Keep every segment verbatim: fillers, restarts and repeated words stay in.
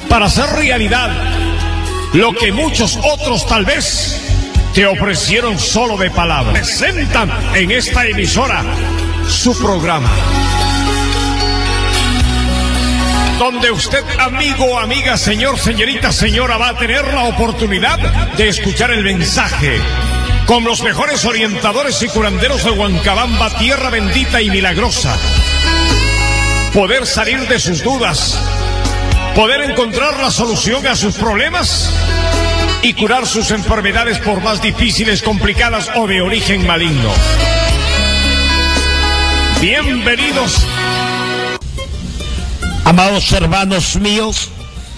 para hacer realidad lo que muchos otros tal vez te ofrecieron solo de palabras. Presentan en esta emisora su programa, donde usted, amigo, amiga, señor, señorita, señora, va a tener la oportunidad de escuchar el mensaje con los mejores orientadores y curanderos de Huancabamba, tierra bendita y milagrosa. Poder salir de sus dudas, poder encontrar la solución a sus problemas y curar sus enfermedades, por más difíciles, complicadas o de origen maligno. Bienvenidos. Amados hermanos míos,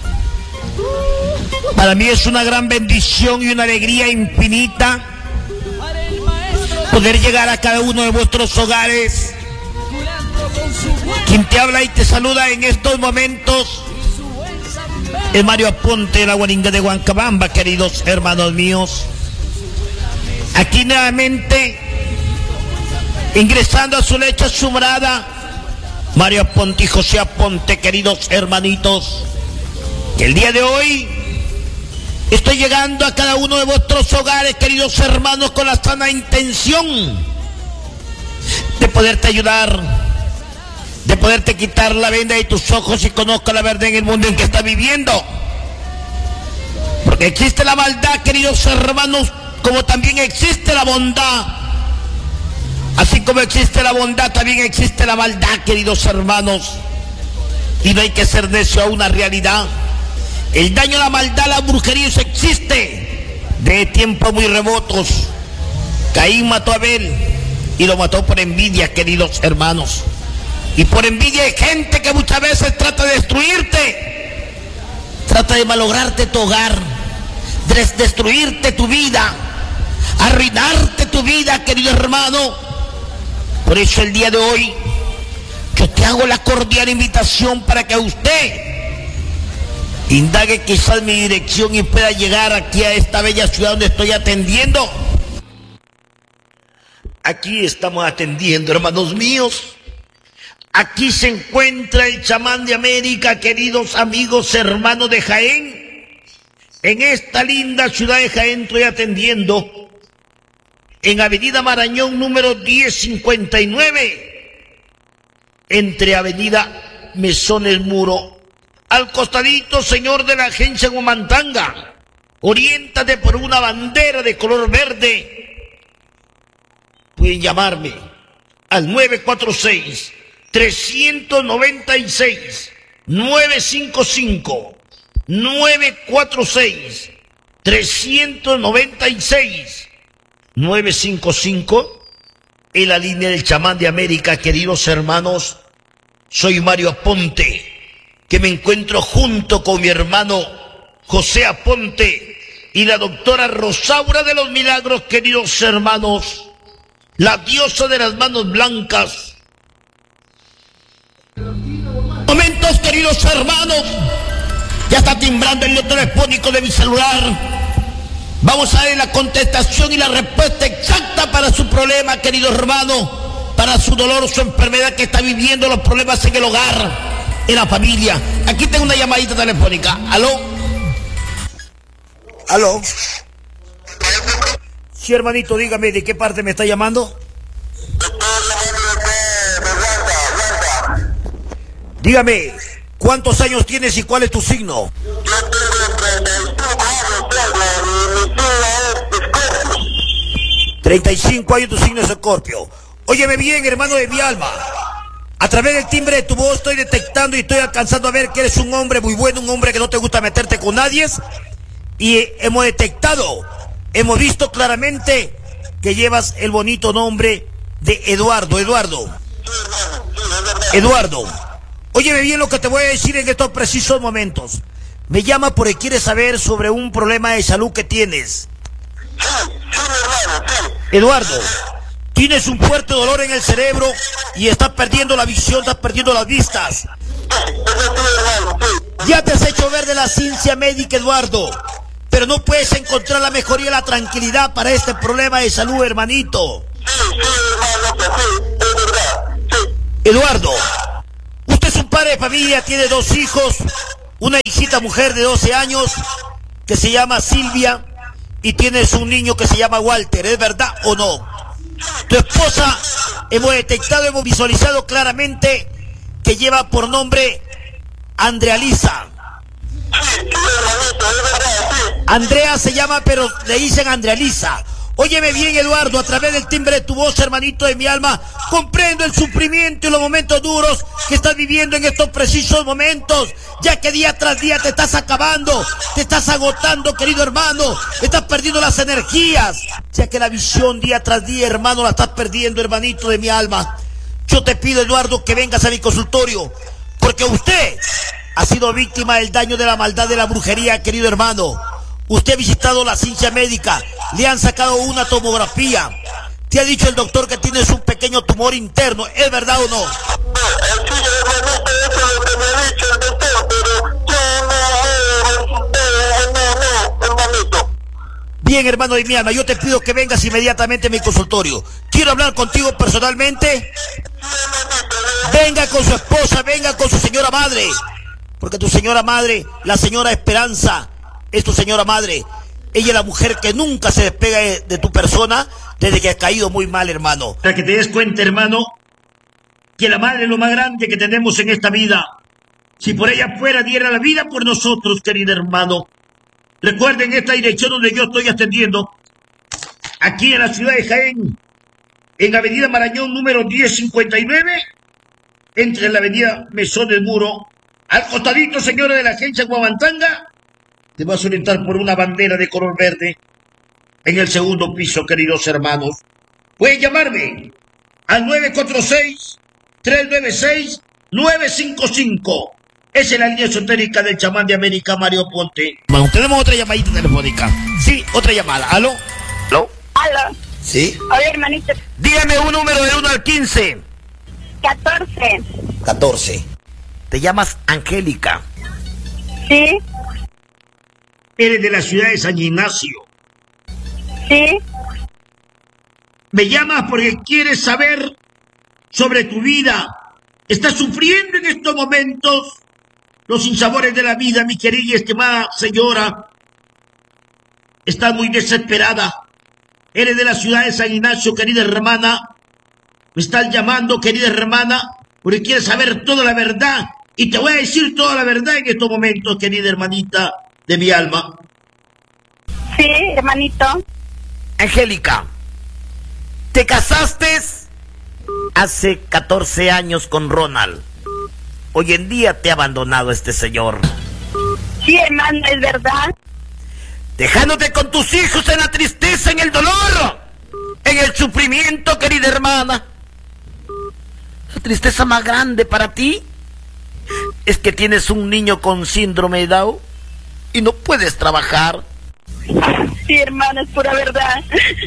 para mí es una gran bendición y una alegría infinita poder llegar a cada uno de vuestros hogares. Quien te habla y te saluda en estos momentos es Mario Aponte de la Guaringa de Huancabamba, queridos hermanos míos. Aquí nuevamente, ingresando a su lecho, a su morada, Mario Aponte y José Aponte, queridos hermanitos, que el día de hoy estoy llegando a cada uno de vuestros hogares, queridos hermanos, con la sana intención de poderte ayudar, de poderte quitar la venda de tus ojos y conozca la verdad en el mundo en que estás viviendo. Porque existe la maldad, queridos hermanos, como también existe la bondad. Así como existe la bondad, también existe la maldad, queridos hermanos. Y no hay que ser necio a una realidad. El daño, la maldad, la brujería, eso existe de tiempos muy remotos. Caín mató a Abel y lo mató por envidia, queridos hermanos. Y por envidia hay gente que muchas veces trata de destruirte, trata de malograrte tu hogar, de destruirte tu vida, arruinarte tu vida, querido hermano. Por eso el día de hoy yo te hago la cordial invitación para que usted indague quizás mi dirección y pueda llegar aquí a esta bella ciudad donde estoy atendiendo. Aquí estamos atendiendo, hermanos míos. Aquí se encuentra el chamán de América, queridos amigos, hermanos de Jaén. En esta linda ciudad de Jaén estoy atendiendo en Avenida Marañón número diez cincuenta y nueve, entre Avenida Mesones Muro. Al costadito, señor, de la agencia Huamantanga. Oriéntate por una bandera de color verde. Pueden llamarme al nueve cuatro seis, tres nueve seis, nueve cinco cinco, nueve cuatro seis, tres nueve seis, nueve cinco cinco, en la línea del chamán de América, queridos hermanos. Soy Mario Aponte, que me encuentro junto con mi hermano José Aponte y la doctora Rosaura de los Milagros, queridos hermanos, la diosa de las manos blancas. Momentos, queridos hermanos, ya está timbrando el telefónico de mi celular. Vamos a ver la contestación y la respuesta exacta para su problema, querido hermano, para su dolor, su enfermedad que está viviendo, los problemas en el hogar, en la familia. Aquí tengo una llamadita telefónica. ¿Aló? ¿Aló? Sí, hermanito, dígame, ¿de qué parte me está llamando? Dígame, ¿cuántos años tienes y cuál es tu signo? treinta y cinco años, tu signo es Escorpio. Óyeme bien, hermano de mi alma. A través del timbre de tu voz estoy detectando y estoy alcanzando a ver que eres un hombre muy bueno, un hombre que no te gusta meterte con nadie. Y hemos detectado, hemos visto claramente que llevas el bonito nombre de Eduardo. Eduardo. Eduardo. Óyeme bien lo que te voy a decir en estos precisos momentos. Me llama porque quiere saber sobre un problema de salud que tienes. Eduardo, tienes un fuerte dolor en el cerebro y estás perdiendo la visión, estás perdiendo las vistas. Ya te has hecho ver de la ciencia médica, Eduardo, pero no puedes encontrar la mejoría y la tranquilidad para este problema de salud, hermanito. Eduardo, usted es un padre de familia, tiene dos hijos, una hijita mujer de doce años que se llama Silvia y tienes un niño que se llama Walter, ¿es verdad o no? Tu esposa, hemos detectado, hemos visualizado claramente que lleva por nombre Andrea Lisa. Andrea se llama, pero le dicen Andrea Lisa. Óyeme bien, Eduardo, a través del timbre de tu voz, hermanito de mi alma, comprendo el sufrimiento y los momentos duros que estás viviendo en estos precisos momentos, ya que día tras día te estás acabando, te estás agotando, querido hermano, estás perdiendo las energías, ya que la visión día tras día, hermano, la estás perdiendo, hermanito de mi alma. Yo te pido, Eduardo, que vengas a mi consultorio, porque usted ha sido víctima del daño de la maldad de la brujería, querido hermano. Usted ha visitado la ciencia médica, le han sacado una tomografía, te ha dicho el doctor que tienes un pequeño tumor interno, ¿es verdad o no? No, sí, hermanito, eso es lo que me ha dicho el doctor, pero yo no, no, no, no, hermanito. Bien, hermano de mi alma, yo te pido que vengas inmediatamente a mi consultorio. Quiero hablar contigo personalmente. Venga con su esposa, venga con su señora madre, porque tu señora madre, la señora Esperanza, es tu señora madre. Ella es la mujer que nunca se despega de, de tu persona desde que has caído muy mal, hermano. Para que te des cuenta, hermano, que la madre es lo más grande que tenemos en esta vida. Si por ella fuera, diera la vida por nosotros, querido hermano. Recuerden esta dirección donde yo estoy atendiendo, aquí en la ciudad de Jaén, en Avenida Marañón número diez cincuenta y nueve, entre la Avenida Mesón del Muro, al costadito, señora, de la agencia Guamantanga. Te vas a orientar por una bandera de color verde en el segundo piso, queridos hermanos. Pueden llamarme al nueve cuatro seis, tres nueve seis, nueve cinco cinco. Esa es la línea esotérica del chamán de América, Mario Ponte. Bueno, tenemos otra llamadita telefónica. Sí, otra llamada. ¿Aló? ¿Aló? ¿Aló? Sí. Oye, hermanito. Dígame un número del uno al quince. catorce. catorce. Te llamas Angélica. Sí. Eres de la ciudad de San Ignacio. Sí. Me llamas porque quieres saber sobre tu vida. Estás sufriendo en estos momentos los sinsabores de la vida, mi querida y estimada señora. Estás muy desesperada. Eres de la ciudad de San Ignacio, querida hermana. Me estás llamando, querida hermana, porque quieres saber toda la verdad. Y te voy a decir toda la verdad en estos momentos, querida hermanita de mi alma. Sí, hermanito. Angélica, te casaste hace catorce años con Ronald. Hoy en día te ha abandonado este señor. Sí, hermano, es verdad. Dejándote con tus hijos en la tristeza, en el dolor, en el sufrimiento, querida hermana. La tristeza más grande para ti es que tienes un niño con síndrome de Down y no puedes trabajar. Sí, hermano, es pura verdad.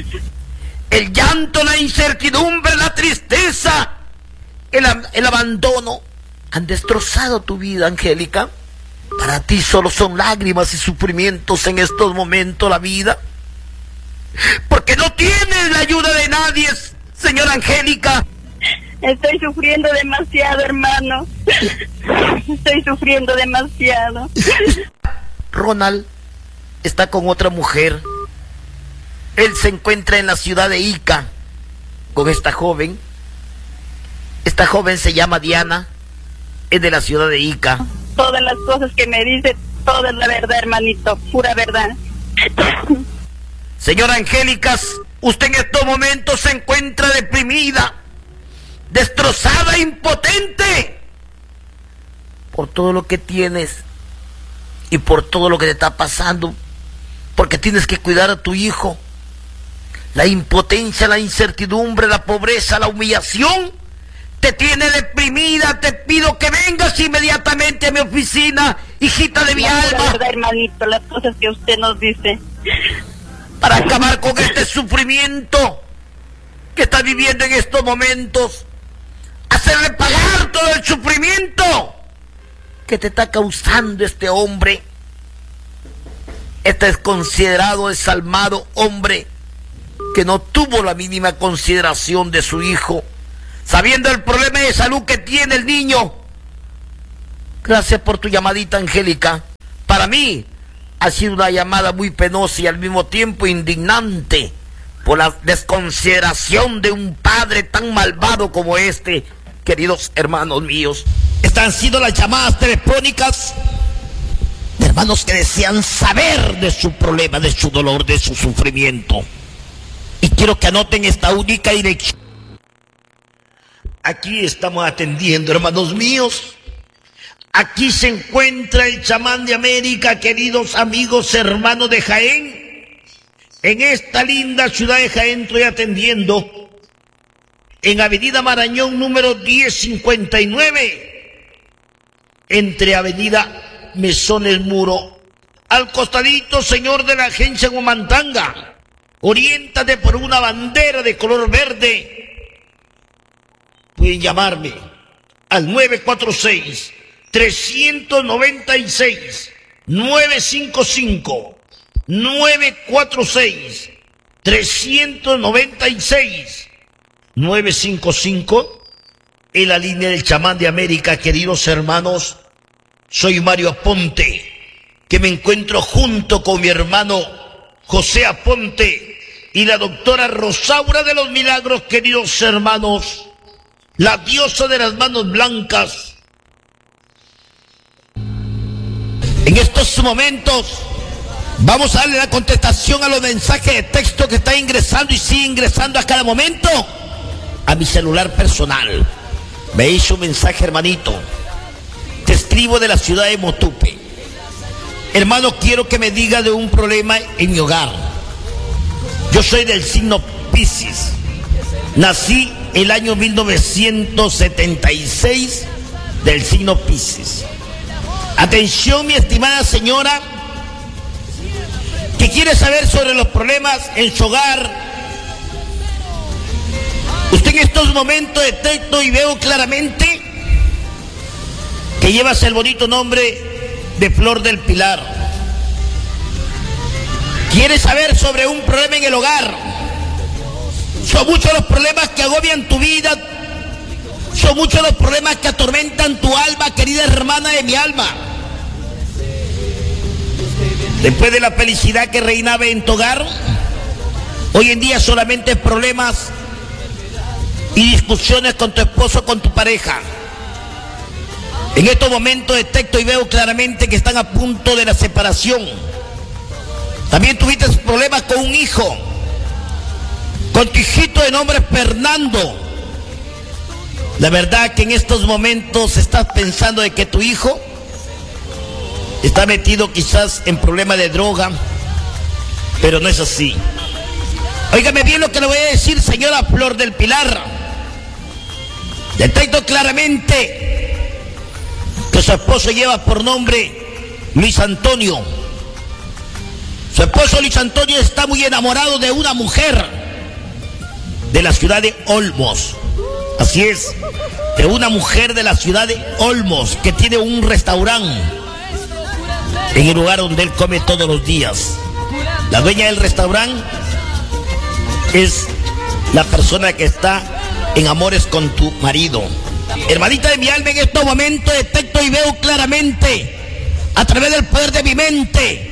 El llanto, la incertidumbre, la tristeza, el, el abandono han destrozado tu vida, Angélica. Para ti solo son lágrimas y sufrimientos en estos momentos la vida, porque no tienes la ayuda de nadie, señora Angélica. Estoy sufriendo demasiado, hermano. Estoy sufriendo demasiado. Ronald está con otra mujer. Él se encuentra en la ciudad de Ica con esta joven. Esta joven se llama Diana, es de la ciudad de Ica. Todas las cosas que me dice, toda es la verdad, hermanito, pura verdad. Señora Angélica, usted en estos momentos se encuentra deprimida, destrozada, impotente por todo lo que tienes y por todo lo que te está pasando, porque tienes que cuidar a tu hijo. La impotencia, la incertidumbre, la pobreza, la humillación te tiene deprimida. Te pido que vengas inmediatamente a mi oficina, hijita de mi no, alma. La verdad, hermanito, las cosas que usted nos dice, para acabar con este sufrimiento que estás viviendo en estos momentos, hacerle pagar todo el sufrimiento que te está causando este hombre, este desconsiderado, desalmado hombre que no tuvo la mínima consideración de su hijo, sabiendo el problema de salud que tiene el niño, Gracias por tu llamadita, Angélica. Para mí ha sido una llamada muy penosa y al mismo tiempo indignante por la desconsideración de un padre tan malvado como este, queridos hermanos míos. Estas han sido las llamadas telefónicas de hermanos que desean saber de su problema, de su dolor, de su sufrimiento. Y quiero que anoten esta única dirección. Aquí estamos atendiendo, hermanos míos. Aquí se encuentra el chamán de América, queridos amigos, hermanos de Jaén. En esta linda ciudad de Jaén estoy atendiendo en Avenida Marañón número diez cincuenta y nueve, entre Avenida Mesones Muro. Al costadito, señor de la agencia Huamantanga, oriéntate por una bandera de color verde. Pueden llamarme al nueve cuatro seis, tres nueve seis, nueve cinco cinco, nueve cuatro seis, tres nueve seis, nueve cinco cinco, en la línea del chamán de América, queridos hermanos. Soy Mario Aponte, que me encuentro junto con mi hermano José Aponte y la doctora Rosaura de los Milagros, queridos hermanos, la diosa de las manos blancas. En estos momentos vamos a darle la contestación a los mensajes de texto que están ingresando y sigue ingresando a cada momento a mi celular personal. Me hizo un mensaje, hermanito. Te escribo de la ciudad de Motupe. Hermano, quiero que me diga de un problema en mi hogar. Yo soy del signo Piscis. Nací el año mil novecientos setenta y seis del signo Piscis. Atención, mi estimada señora, que quiere saber sobre los problemas en su hogar. Usted en estos momentos detecto y veo claramente que llevas el bonito nombre de Flor del Pilar. Quiere saber sobre un problema en el hogar. Son muchos los problemas que agobian tu vida. Son muchos los problemas que atormentan tu alma, querida hermana de mi alma. Después de la felicidad que reinaba en tu hogar, hoy en día solamente problemas y discusiones con tu esposo, con tu pareja. En estos momentos detecto y veo claramente que están a punto de la separación. También tuviste problemas con un hijo, con tu hijito de nombre Fernando. La verdad que en estos momentos estás pensando de que tu hijo está metido quizás en problemas de droga, pero no es así. Óigame bien lo que le voy a decir, señora Flor del Pilar. Detecto claramente que su esposo lleva por nombre Luis Antonio. Su esposo Luis Antonio está muy enamorado de una mujer de la ciudad de Olmos. Así es, de una mujer de la ciudad de Olmos que tiene un restaurante en el lugar donde él come todos los días. La dueña del restaurante es la persona que está en amores con tu marido. Hermanita de mi alma, en estos momentos detecto y veo claramente a través del poder de mi mente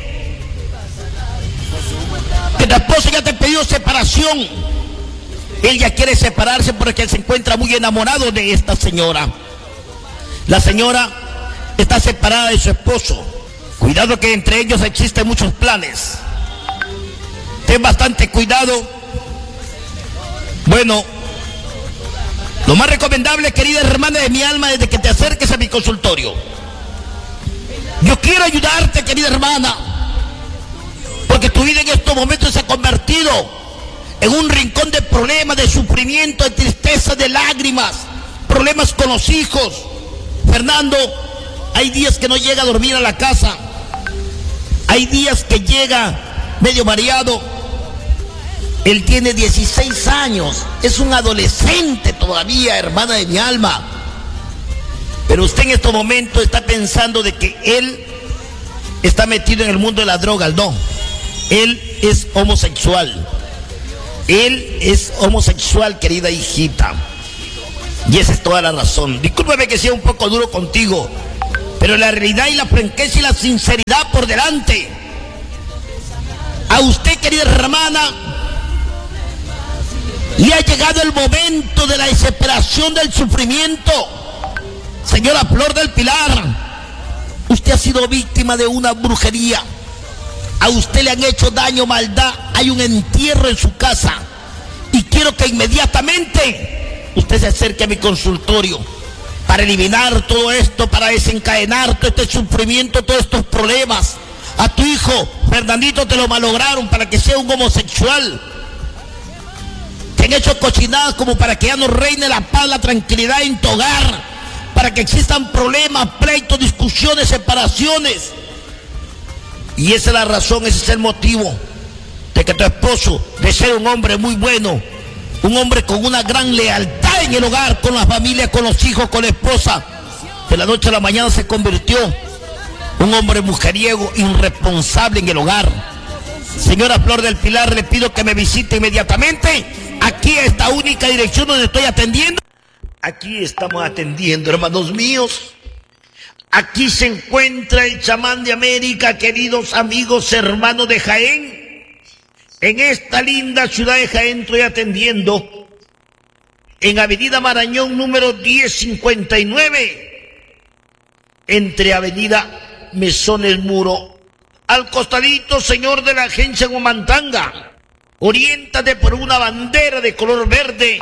que tu esposo ya te ha pedido separación. Él ya quiere separarse porque él se encuentra muy enamorado de esta señora. La señora está separada de su esposo. Cuidado que entre ellos existen muchos planes. Ten bastante cuidado. Bueno, lo más recomendable, querida hermana de mi alma, es de que te acerques a mi consultorio. Yo quiero ayudarte, querida hermana, porque tu vida en estos momentos se ha convertido en un rincón de problemas, de sufrimiento, de tristeza, de lágrimas, problemas con los hijos. Fernando, hay días que no llega a dormir a la casa. Hay días que llega medio mareado. Él tiene dieciséis años, es un adolescente todavía, hermana de mi alma. Pero usted en estos momentos está pensando de que él está metido en el mundo de las drogas. No, él es homosexual. Él es homosexual, querida hijita. Y esa es toda la razón. Discúlpeme que sea un poco duro contigo, pero la realidad y la franqueza y la sinceridad por delante. A usted, querida hermana, le ha llegado el momento de la desesperación, del sufrimiento. Señora Flor del Pilar, usted ha sido víctima de una brujería. A usted le han hecho daño, maldad. Hay un entierro en su casa. Y quiero que inmediatamente usted se acerque a mi consultorio para eliminar todo esto, para desencadenar todo este sufrimiento, todos estos problemas. A tu hijo, Fernandito, te lo malograron para que sea un homosexual. Te han hecho cochinadas como para que ya no reine la paz, la tranquilidad en tu hogar, para que existan problemas, pleitos, discusiones, separaciones. Y esa es la razón, ese es el motivo de que tu esposo, de ser un hombre muy bueno, un hombre con una gran lealtad en el hogar, con la familia, con los hijos, con la esposa, de la noche a la mañana se convirtió un hombre mujeriego, irresponsable en el hogar. Señora Flor del Pilar, le pido que me visite inmediatamente aquí a esta única dirección donde estoy atendiendo. Aquí estamos atendiendo, hermanos míos. Aquí se encuentra el chamán de América, queridos amigos, hermanos de Jaén. En esta linda ciudad de Jaén estoy atendiendo en Avenida Marañón número diez cincuenta y nueve, entre Avenida Mesones Muro. Al costadito, señor de la agencia Huamantanga, oriéntate por una bandera de color verde.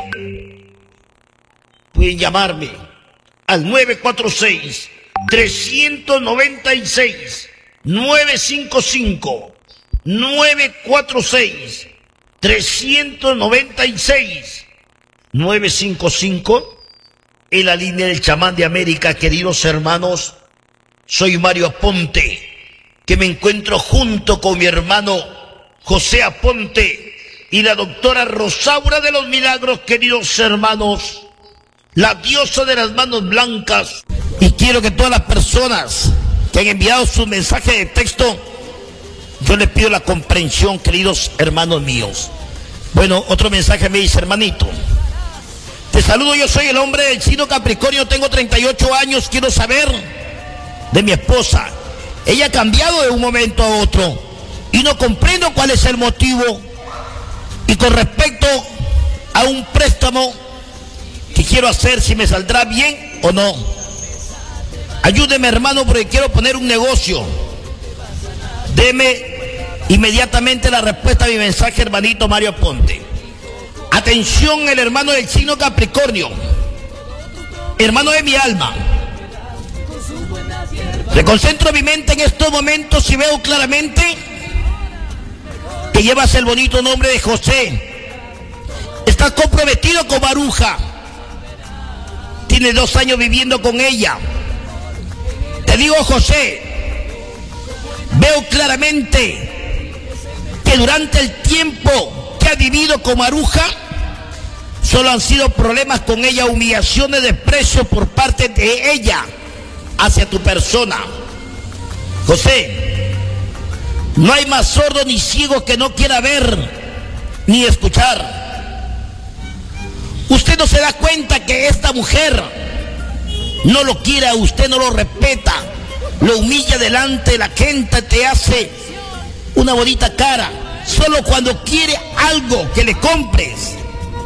Pueden llamarme al nueve cuatro seis, tres nueve seis, nueve cinco cinco, nueve cuatro seis, tres nueve seis, nueve cinco cinco, en la línea del chamán de América, queridos hermanos. Soy Mario Aponte, que me encuentro junto con mi hermano José Aponte y la doctora Rosaura de los Milagros, queridos hermanos, la diosa de las manos blancas. Y quiero que todas las personas que han enviado su mensaje de texto, yo les pido la comprensión, queridos hermanos míos. Bueno, otro mensaje me dice: hermanito, te saludo, yo soy el hombre del signo Capricornio, tengo treinta y ocho años, quiero saber de mi esposa. Ella ha cambiado de un momento a otro y no comprendo cuál es el motivo. Y con respecto a un préstamo que quiero hacer, si me saldrá bien o no. Ayúdeme, hermano, porque quiero poner un negocio. Deme inmediatamente la respuesta a mi mensaje, hermanito Mario Aponte. Atención, el hermano del signo Capricornio, hermano de mi alma. Reconcentro mi mente en estos momentos y veo claramente que llevas el bonito nombre de José. Estás comprometido con Maruja. Tienes dos años viviendo con ella. Te digo, José, veo claramente que durante el tiempo que has vivido con Maruja, solo han sido problemas con ella, humillaciones, desprecio por parte de ella hacia tu persona. José, no hay más sordo ni ciego que no quiera ver ni escuchar. Usted no se da cuenta que esta mujer no lo quiere a usted, no lo respeta, lo humilla delante de la gente, te hace una bonita cara solo cuando quiere algo que le compres.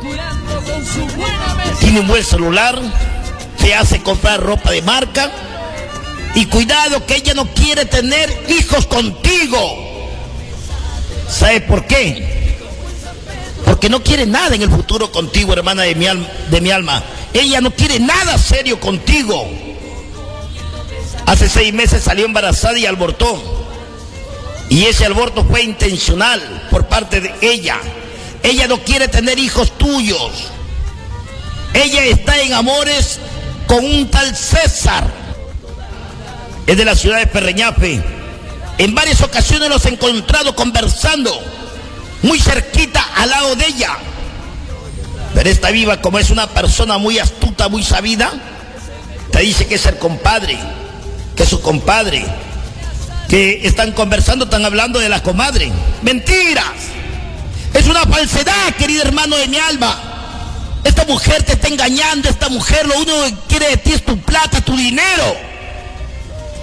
Tiene un buen celular, te hace comprar ropa de marca. Y cuidado que ella no quiere tener hijos contigo. ¿Sabe por qué? Porque no quiere nada en el futuro contigo, hermana de mi alma, de mi alma. Ella no quiere nada serio contigo. Hace seis meses salió embarazada y abortó. Y ese aborto fue intencional por parte de ella. Ella no quiere tener hijos tuyos. Ella está en amores con un tal César. Es de la ciudad de Perreñafe. En varias ocasiones los he encontrado conversando muy cerquita al lado de ella. Pero esta viva, como es una persona muy astuta, muy sabida, te dice que es el compadre, que es su compadre, que están conversando, están hablando de la comadre. ¡Mentiras! Es una falsedad, querido hermano de mi alma. Esta mujer te está engañando, esta mujer lo único que quiere de ti es tu plata, tu dinero.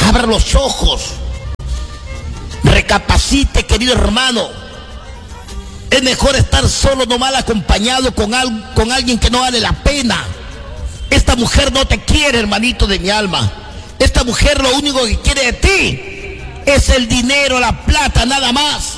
abra los ojos, recapacite, querido hermano. Es mejor estar solo, no mal acompañado con, al, con alguien que no vale la pena. Esta mujer no te quiere, hermanito de mi alma. Esta mujer lo único que quiere de ti es el dinero, la plata, nada más.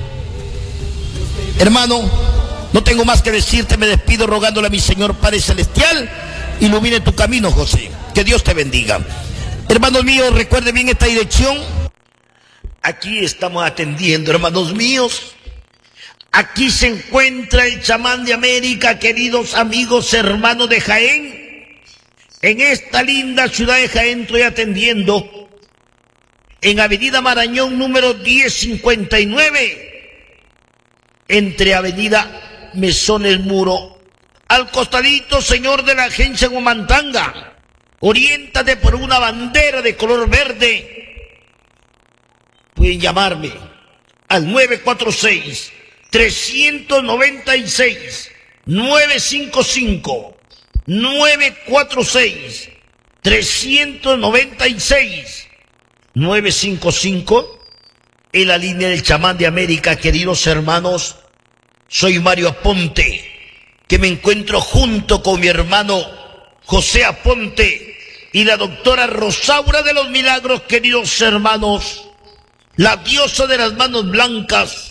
Hermano, no tengo más que decirte, me despido rogándole a mi Señor Padre Celestial, ilumine tu camino, José. Que Dios te bendiga. Hermanos míos, recuerde bien esta dirección. Aquí estamos atendiendo, hermanos míos. Aquí se encuentra el chamán de América, queridos amigos, hermanos de Jaén. En esta linda ciudad de Jaén estoy atendiendo en Avenida Marañón número diez cincuenta y nueve, entre Avenida Mesones Muro. Al costadito, señor, de la agencia Huamantanga. Oriéntate por una bandera de color verde. Pueden llamarme al nueve cuatro seis, tres nueve seis, nueve cinco cinco. nueve cuatro seis, tres nueve seis, nueve cinco cinco. En la línea del chamán de América, queridos hermanos. Soy Mario Aponte, que me encuentro junto con mi hermano José Aponte y la doctora Rosaura de los Milagros, queridos hermanos, la diosa de las manos blancas.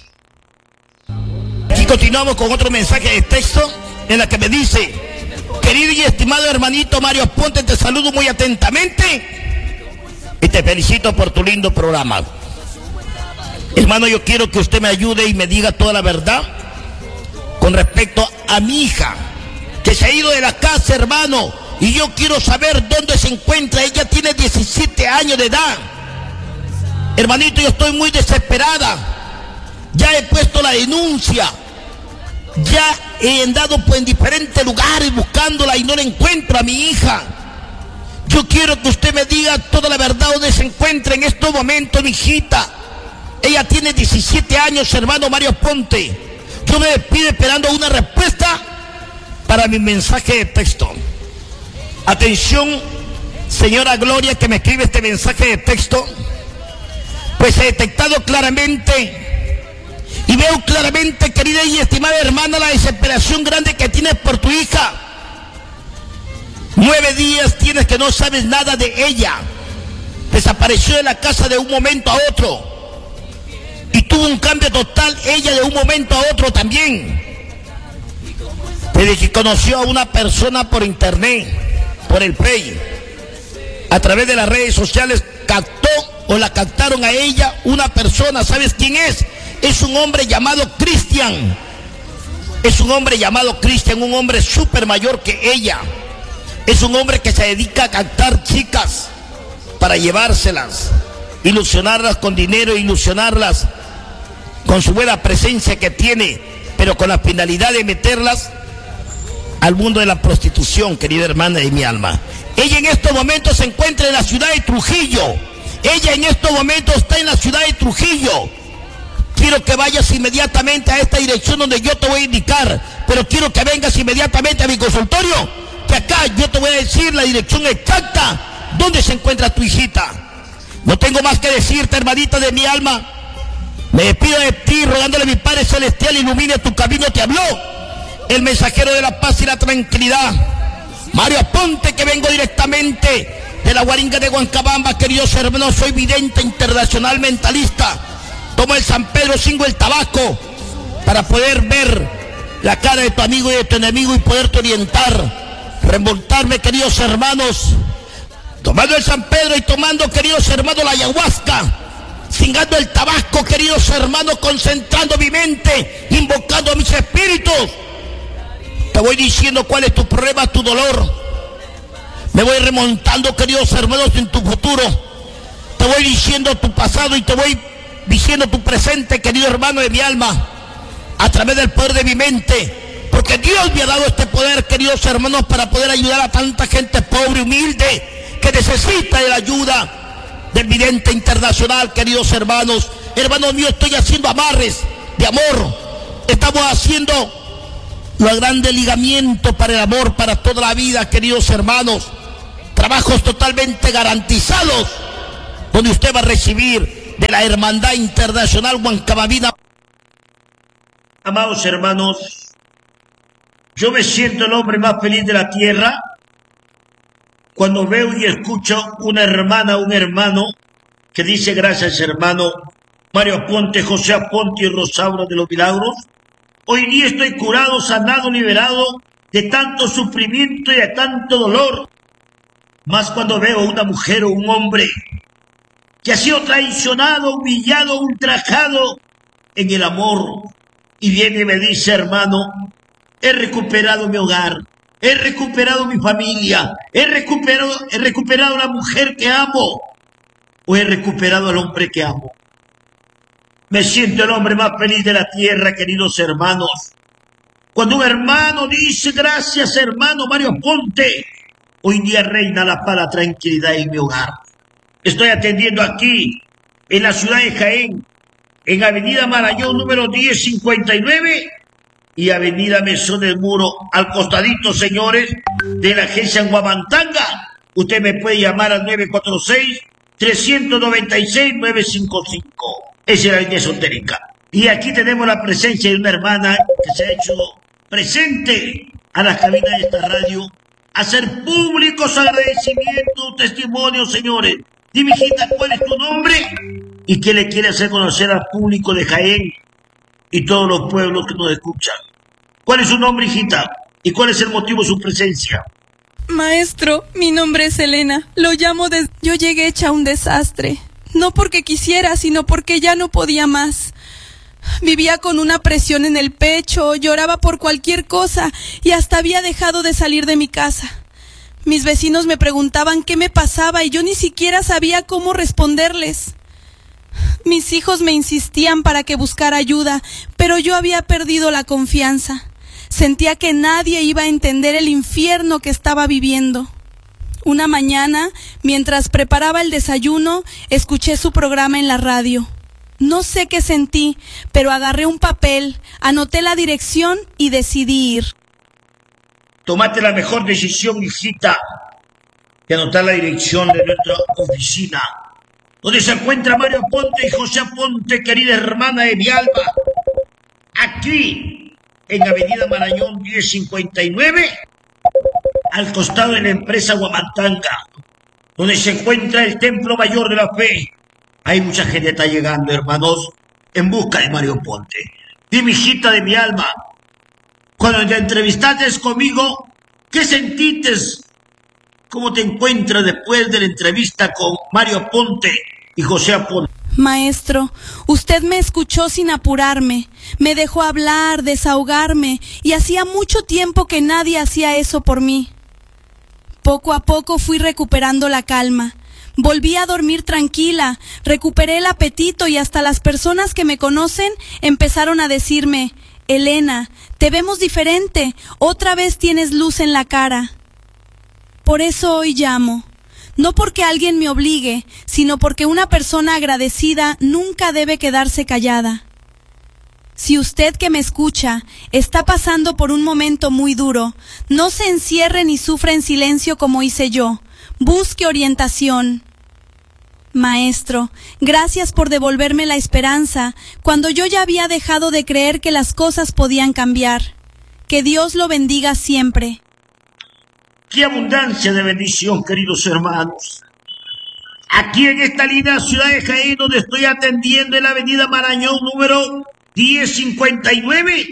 Y continuamos con otro mensaje de texto en la que me dice: querido y estimado hermanito Mario Aponte, te saludo muy atentamente y te felicito por tu lindo programa. Hermano, yo quiero que usted me ayude y me diga toda la verdad con respecto a mi hija, que se ha ido de la casa, hermano, y yo quiero saber dónde se encuentra. Ella tiene diecisiete años de edad. Hermanito, yo estoy muy desesperada. Ya he puesto la denuncia. Ya he andado pues en diferentes lugares buscándola y no la encuentro a mi hija. Yo quiero que usted me diga toda la verdad dónde se encuentra en estos momentos mi hijita. Ella tiene diecisiete años, hermano Mario Aponte. Yo me despido esperando una respuesta para mi mensaje de texto. Atención, señora Gloria, que me escribe este mensaje de texto. Pues he detectado claramente y veo claramente, querida y estimada hermana, la desesperación grande que tienes por tu hija. Nueve días tienes que no sabes nada de ella. Desapareció de la casa de un momento a otro. Y tuvo un cambio total ella de un momento a otro también. Desde que conoció a una persona por internet, por el Play, a través de las redes sociales, captó o la captaron a ella una persona. ¿Sabes quién es? Es un hombre llamado Cristian. Es un hombre llamado Cristian, un hombre súper mayor que ella. Es un hombre que se dedica a captar chicas para llevárselas, ilusionarlas con dinero, ilusionarlas con su buena presencia que tiene, pero con la finalidad de meterlas al mundo de la prostitución, querida hermana de mi alma. Ella en estos momentos se encuentra en la ciudad de Trujillo. Ella en estos momentos está en la ciudad de Trujillo. Quiero que vayas inmediatamente a esta dirección donde yo te voy a indicar, pero quiero que vengas inmediatamente a mi consultorio, que acá yo te voy a decir la dirección exacta donde se encuentra tu hijita. No tengo más que decirte, hermanita de mi alma. Me despido de ti rogándole a mi Padre Celestial ilumine tu camino. Te habló el mensajero de la paz y la tranquilidad, Mario Aponte, que vengo directamente de la Guaringa de Huancabamba. Queridos hermanos, soy vidente internacional mentalista. Tomo el San Pedro, cingo el tabaco para poder ver la cara de tu amigo y de tu enemigo y poderte orientar, remontarme, queridos hermanos, tomando el San Pedro y tomando, queridos hermanos, la ayahuasca, cingando el tabaco, queridos hermanos, concentrando mi mente, invocando a mis espíritus. Te voy diciendo cuál es tu problema, tu dolor. Me voy remontando, queridos hermanos, en tu futuro. Te voy diciendo tu pasado y te voy diciendo tu presente, querido hermano de mi alma, a través del poder de mi mente. Porque Dios me ha dado este poder, queridos hermanos, para poder ayudar a tanta gente pobre, humilde, que necesita de la ayuda del vidente internacional, queridos hermanos. Hermanos míos, estoy haciendo amarres de amor. Estamos haciendo los grandes ligamientos para el amor, para toda la vida, queridos hermanos. Trabajos totalmente garantizados, donde usted va a recibir de la Hermandad Internacional Huancabamina. Amados hermanos, yo me siento el hombre más feliz de la tierra cuando veo y escucho una hermana, un hermano que dice: gracias hermano Mario Aponte, José Aponte y Rosaura de los Milagros. Hoy día estoy curado, sanado, liberado de tanto sufrimiento y de tanto dolor. Más cuando veo a una mujer o un hombre que ha sido traicionado, humillado, ultrajado en el amor, y viene y me dice: hermano, he recuperado mi hogar, he recuperado mi familia, he recuperado, he recuperado a la mujer que amo, o he recuperado al hombre que amo. Me siento el hombre más feliz de la tierra, queridos hermanos. Cuando un hermano dice: gracias hermano Mario Aponte, hoy día reina la paz, la tranquilidad en mi hogar. Estoy atendiendo aquí, en la ciudad de Jaén, en Avenida Marañón número diez cincuenta y nueve y Avenida Mesón del Muro, al costadito, señores, de la agencia en Huamantanga. Usted me puede llamar al nueve cuatro seis, tres nueve seis, nueve cinco cinco. Esa es la línea esotérica. Y aquí tenemos la presencia de una hermana que se ha hecho presente a las cabinas de esta radio, a hacer públicos agradecimientos, testimonios, señores. Dime, hijita, ¿cuál es tu nombre? ¿Y qué le quiere hacer conocer al público de Jaén y todos los pueblos que nos escuchan? ¿Cuál es su nombre, hijita? ¿Y cuál es el motivo de su presencia? Maestro, mi nombre es Elena. Lo llamo desde... Yo llegué hecha un desastre. No porque quisiera, sino porque ya no podía más. Vivía con una presión en el pecho, lloraba por cualquier cosa y hasta había dejado de salir de mi casa. Mis vecinos me preguntaban qué me pasaba y yo ni siquiera sabía cómo responderles. Mis hijos me insistían para que buscara ayuda, pero yo había perdido la confianza. Sentía que nadie iba a entender el infierno que estaba viviendo. Una mañana, mientras preparaba el desayuno, escuché su programa en la radio. No sé qué sentí, pero agarré un papel, anoté la dirección y decidí ir. Tómate la mejor decisión, hijita, de anotar la dirección de nuestra oficina, donde se encuentra Mario Aponte y José Aponte, querida hermana de mi alma. Aquí, en Avenida Marañón diez cincuenta y nueve, al costado de la empresa Huamantanga, donde se encuentra el Templo Mayor de la Fe. Hay mucha gente que está llegando, hermanos, en busca de Mario Aponte. Dime, hijita de mi alma, cuando te entrevistaste conmigo, ¿qué sentiste? ¿Cómo te encuentras después de la entrevista con Mario Aponte y José Aponte? Maestro, usted me escuchó sin apurarme, me dejó hablar, desahogarme, y hacía mucho tiempo que nadie hacía eso por mí. Poco a poco fui recuperando la calma. Volví a dormir tranquila, recuperé el apetito y hasta las personas que me conocen empezaron a decirme: Elena, te vemos diferente, otra vez tienes luz en la cara. Por eso hoy llamo, no porque alguien me obligue, sino porque una persona agradecida nunca debe quedarse callada. Si usted que me escucha está pasando por un momento muy duro, no se encierre ni sufra en silencio como hice yo. Busque orientación. Maestro, gracias por devolverme la esperanza cuando yo ya había dejado de creer que las cosas podían cambiar. Que Dios lo bendiga siempre. ¡Qué abundancia de bendición, queridos hermanos! Aquí en esta linda ciudad de Jaén, donde estoy atendiendo en la Avenida Marañón número diez cincuenta y nueve.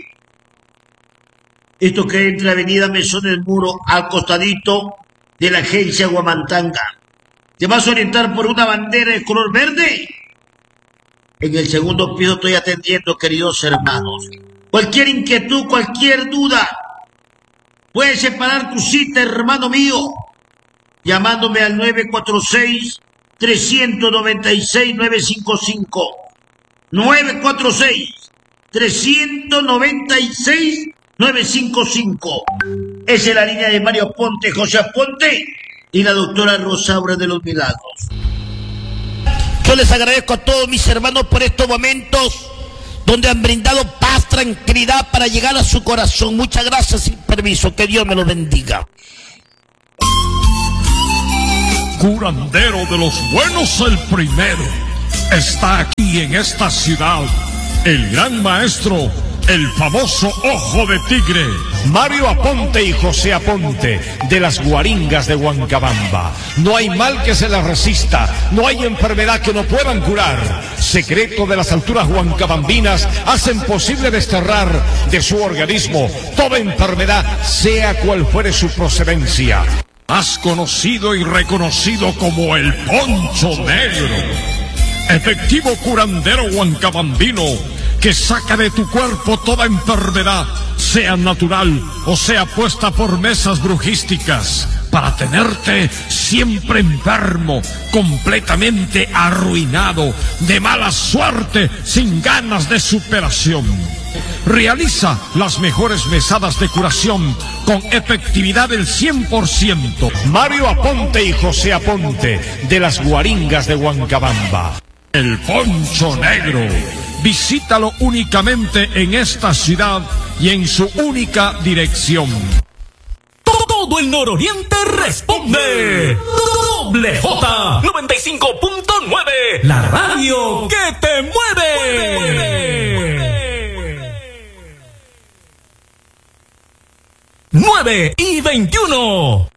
Esto que entra Avenida Mesón del Muro, al costadito de la agencia Huamantanga. ¿Te vas a orientar por una bandera de color verde? En el segundo piso estoy atendiendo, queridos hermanos. Cualquier inquietud, cualquier duda, puedes separar tu cita, hermano mío, llamándome al nueve cuatro seis, tres nueve seis, nueve cinco cinco. nueve cuatro seis, tres nueve seis, nueve cinco cinco. Esa es la línea de Mario Aponte, José Aponte y la doctora Rosaura de los Milagros. Yo les agradezco a todos mis hermanos por estos momentos donde han brindado paz, tranquilidad para llegar a su corazón. Muchas gracias y permiso. Que Dios me los bendiga. curandero de los buenos, el primero. Está aquí en esta ciudad el gran maestro, el famoso Ojo de Tigre, Mario Aponte y José Aponte, de las Guaringas de Huancabamba. No hay mal que se les resista, no hay enfermedad que no puedan curar. Secreto de las alturas huancabambinas hacen posible desterrar de su organismo toda enfermedad, sea cual fuere su procedencia. Has conocido y reconocido como el Poncho Negro, efectivo curandero huancabambino, que saca de tu cuerpo toda enfermedad, sea natural o sea puesta por mesas brujísticas, para tenerte siempre enfermo, completamente arruinado, de mala suerte, sin ganas de superación. Realiza las mejores mesadas de curación con efectividad del cien por ciento. Mario Aponte y José Aponte, de las Guaringas de Huancabamba. El Poncho Negro. Visítalo únicamente en esta ciudad y en su única dirección. Todo el nororiente responde. Doble J noventa y cinco punto nueve. La radio que te mueve. nueve y veintiuno.